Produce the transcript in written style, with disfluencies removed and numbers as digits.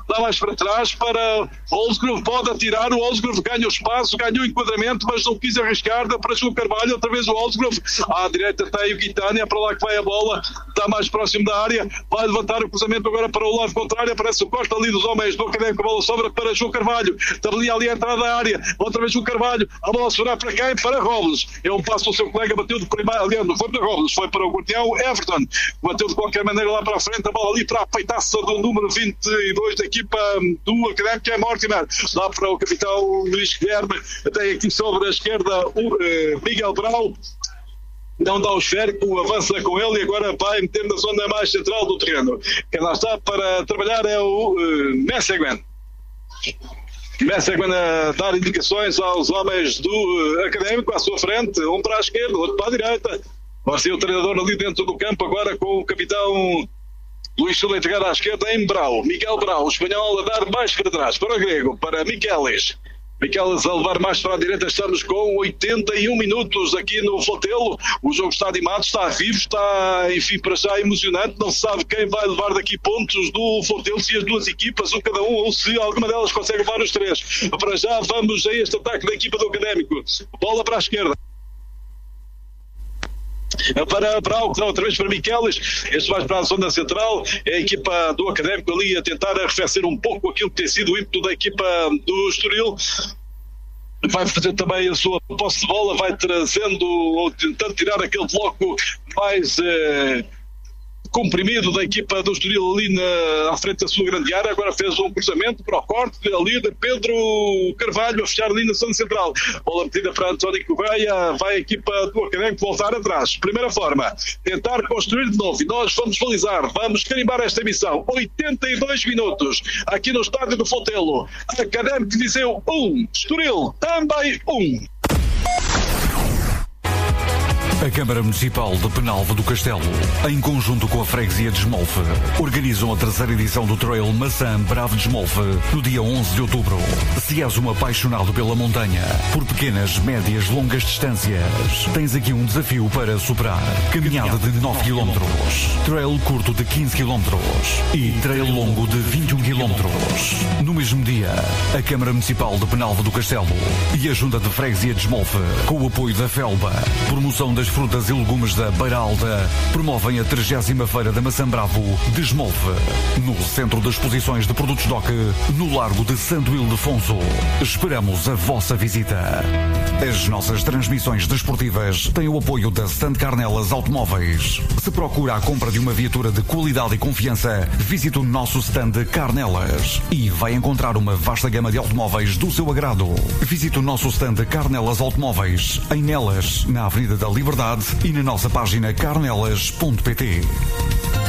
dá mais para trás para Olsgrove, pode atirar, o Olsgrove ganha o espaço, ganha o enquadramento, mas não quis arriscar, dá para João Carvalho, outra vez o Olsgrove, à direita está aí o Guitânia, para lá que vai a bola, está mais próximo da área, vai levantar o cruzamento agora para o lado contrário, aparece o Costa ali dos homens do Académico, a bola sobra para João Carvalho, tabelinha ali a entrada da área, outra vez João Carvalho, a bola sobrar para quem? Para Robles, é um passo do seu colega, bateu de primeiro, aliás, não foi para Robles, foi para o guardião Everton, bateu de qualquer maneira lá para a frente, a bola ali para a peitaça do número 22 da equipa do Académico, que é Mortimer, lá para o capitão Luís Guilherme, tem aqui sobre a esquerda o Miguel Brau, não dá o esférico, avança com ele e agora vai meter na zona mais central do terreno. Quem lá está para trabalhar é o Messeguen. Messeguen a dar indicações aos homens do Académico à sua frente, um para a esquerda, outro para a direita. Vai ser o treinador ali dentro do campo agora com o capitão Luís Silva a entregar à esquerda em Brau. Miguel Brau, o espanhol a dar mais para trás, para o grego, para Miquelis. Miquelis a levar mais para a direita, estamos com 81 minutos aqui no Fotelo. O jogo está animado, está vivo, está, enfim, para já emocionante. Não se sabe quem vai levar daqui pontos do Fotelo, se as duas equipas, um cada um, ou se alguma delas consegue levar os três. Para já vamos a este ataque da equipa do Académico. Bola para a esquerda. Para Brau, outra vez para Miquelis, este mais para a zona central, é a equipa do Académico ali a tentar arrefecer um pouco aquilo que tem sido o ímpeto da equipa do Estoril. Vai fazer também a sua posse de bola, vai trazendo ou tentando tirar aquele bloco mais comprimido da equipa do Estoril ali à frente da sua grande área. Agora fez um cruzamento para o corte ali de Pedro Carvalho a fechar ali na zona central. Bola metida para António Correia, vai a equipa do Académico voltar atrás. Primeira forma, tentar construir de novo e nós vamos balizar, vamos carimbar esta emissão. 82 minutos aqui no estádio do Fotelo. Académico de Viseu 1, Estoril também 1. A Câmara Municipal de Penalva do Castelo, em conjunto com a Freguesia de Esmolfe, organizam a terceira edição do Trail Maçã Bravo de Esmolfe no dia 11 de outubro. Se és um apaixonado pela montanha, por pequenas, médias, longas distâncias, tens aqui um desafio para superar. Caminhada de 9 km, trail curto de 15 km e trail longo de 21 km. No mesmo dia, a Câmara Municipal de Penalva do Castelo e a Junta de Freguesia de Esmolfe, com o apoio da Felba, promoção das frutas e legumes da Beira Alta, promovem a 30ª Feira da Maçã Bravo de Esmolfe, no Centro de Exposições de Produtos DOC, no Largo de Santo Ildefonso. Esperamos a vossa visita. As nossas transmissões desportivas têm o apoio da Stand Carnelas Automóveis. Se procura a compra de uma viatura de qualidade e confiança, visite o nosso stand Carnelas e vai encontrar uma vasta gama de automóveis do seu agrado. Visite o nosso stand Carnelas Automóveis, em Nelas, na Avenida da Liberdade, e na nossa página carnelas.pt.